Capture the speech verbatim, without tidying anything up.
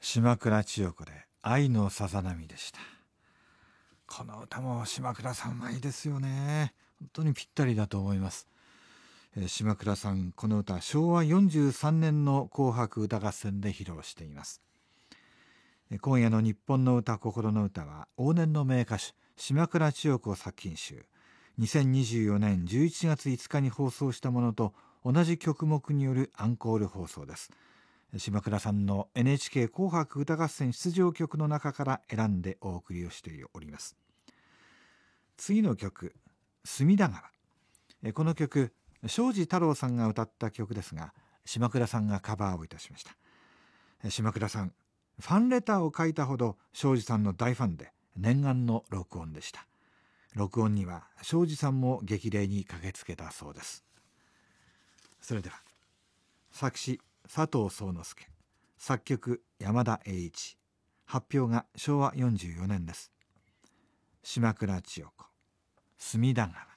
島倉千代子で愛のさざ波でした。この歌も島倉さんはいいですよね。本当にぴったりだと思います。えー、島倉さん、この歌しょうわよんじゅうさんねんの紅白歌合戦で披露しています。えー、今夜の日本の歌心の歌は往年の名歌手島倉千代子作品集にせんにじゅうよねんじゅういちがついつかに放送したものと同じ曲目によるアンコール放送です。島倉さんの エヌエイチケー 紅白歌合戦出場曲の中から選んでお送りをしております。次の曲、隅田川。この曲、庄司太郎さんが歌った曲ですが、島倉さんがカバーをいたしました。島倉さん、ファンレターを書いたほど庄司さんの大ファンで念願の録音でした。録音には庄司さんも激励に駆けつけたそうです。それでは、作詞佐藤宗之助、作曲山田栄一、発表がしょうわよんじゅうよねんです。島倉千代子、隅田川。